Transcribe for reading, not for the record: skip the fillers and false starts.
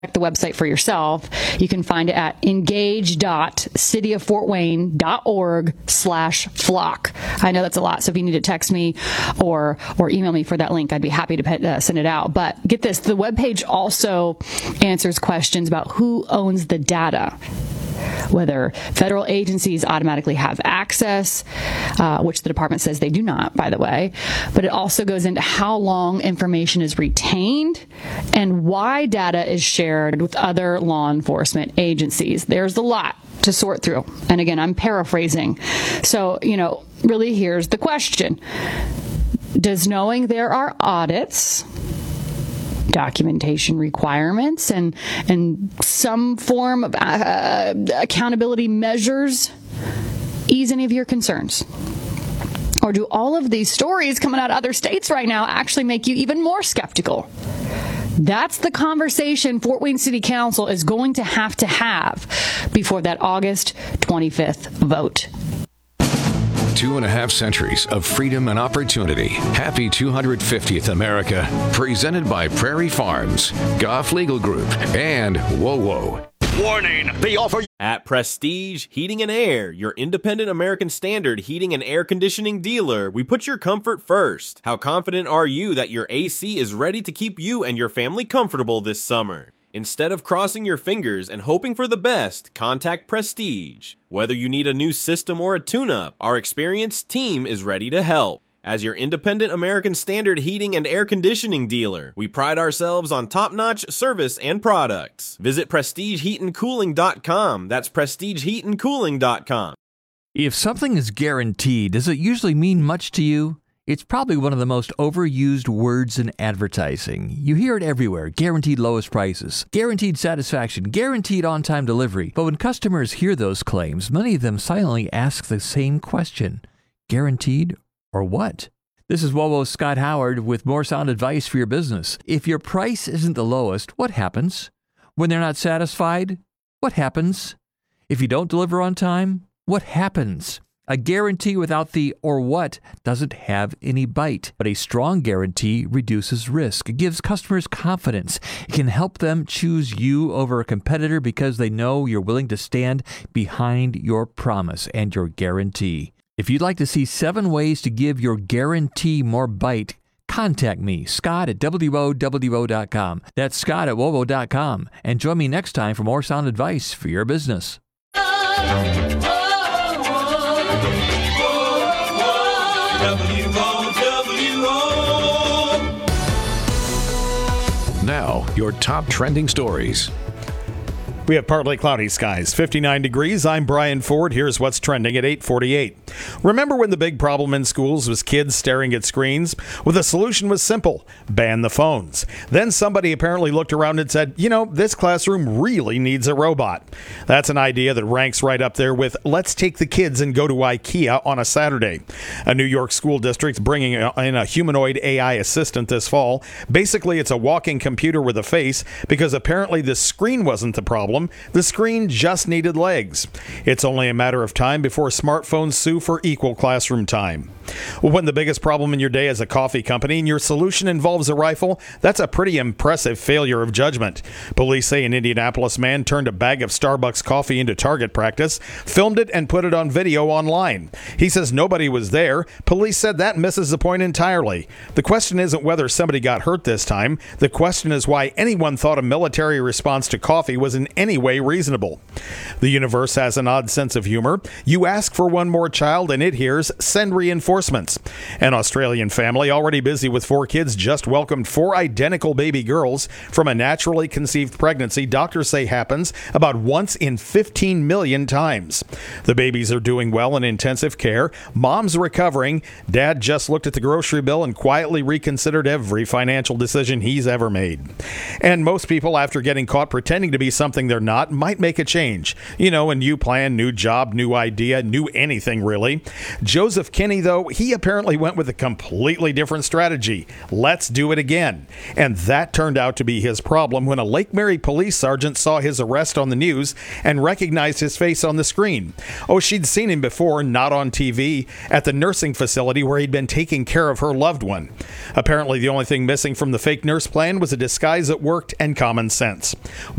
the website for yourself. You can find it at engage.cityoffortwayne.org/flock. I know that's a lot, so if you need to text me or email me for that link, I'd be happy to send it out. But get this, the webpage also answers questions about who owns the data, whether federal agencies automatically have access, which the department says they do not, by the way. But it also goes into how long information is retained and why data is shared with other law enforcement agencies. There's a lot to sort through. And again, I'm paraphrasing. So, really here's the question. Does knowing there are audits, documentation requirements, and some form of accountability measures ease any of your concerns? Or do all of these stories coming out of other states right now actually make you even more skeptical? That's the conversation Fort Wayne City Council is going to have before that August 25th vote. 2.5 centuries of freedom and opportunity. Happy 250th America. Presented by Prairie Farms, Goff Legal Group, and WOWO. Warning, the offer. At Prestige Heating and Air, your independent American Standard heating and air conditioning dealer, we put your comfort first. How confident are you that your AC is ready to keep you and your family comfortable this summer? Instead of crossing your fingers and hoping for the best, contact Prestige. Whether you need a new system or a tune-up, our experienced team is ready to help. As your independent American Standard heating and air conditioning dealer, we pride ourselves on top-notch service and products. Visit PrestigeHeatandCooling.com. That's PrestigeHeatandCooling.com. If something is guaranteed, does it usually mean much to you? It's probably one of the most overused words in advertising. You hear it everywhere. Guaranteed lowest prices, guaranteed satisfaction, guaranteed on-time delivery. But when customers hear those claims, many of them silently ask the same question. Guaranteed or what? This is WOWO's Scott Howard with more sound advice for your business. If your price isn't the lowest, what happens? When they're not satisfied, what happens? If you don't deliver on time, what happens? A guarantee without the or what doesn't have any bite, but a strong guarantee reduces risk. It gives customers confidence. It can help them choose you over a competitor because they know you're willing to stand behind your promise and your guarantee. If you'd like to see 7 ways to give your guarantee more bite, contact me, Scott at WOWO.com. That's Scott at WOWO.com. And join me next time for more sound advice for your business. Now, your top trending stories. We have partly cloudy skies, 59 degrees. I'm Brian Ford. Here's what's trending at 8:48. Remember when the big problem in schools was kids staring at screens? Well, the solution was simple. Ban the phones. Then somebody apparently looked around and said, this classroom really needs a robot. That's an idea that ranks right up there with let's take the kids and go to IKEA on a Saturday. A New York school district's bringing in a humanoid AI assistant this fall. Basically, it's a walking computer with a face because apparently the screen wasn't the problem. The screen just needed legs. It's only a matter of time before smartphones sue for equal classroom time. When the biggest problem in your day is a coffee company and your solution involves a rifle, that's a pretty impressive failure of judgment. Police say an Indianapolis man turned a bag of Starbucks coffee into target practice, filmed it, and put it on video online. He says nobody was there. Police said that misses the point entirely. The question isn't whether somebody got hurt this time. The question is why anyone thought a military response to coffee was in any way reasonable. The universe has an odd sense of humor. You ask for one more child and it hears, send reinforcements. An Australian family already busy with 4 kids just welcomed 4 identical baby girls from a naturally conceived pregnancy doctors say happens about once in 15 million times. The babies are doing well in intensive care. Mom's recovering. Dad just looked at the grocery bill and quietly reconsidered every financial decision he's ever made. And most people, after getting caught pretending to be something they're not, might make a change. A new plan, new job, new idea, new anything really. really. Joseph Kinney, though, he apparently went with a completely different strategy. Let's do it again. And that turned out to be his problem when a Lake Mary police sergeant saw his arrest on the news and recognized his face on the screen. Oh, she'd seen him before, not on TV, at the nursing facility where he'd been taking care of her loved one. Apparently, the only thing missing from the fake nurse plan was a disguise that worked and common sense.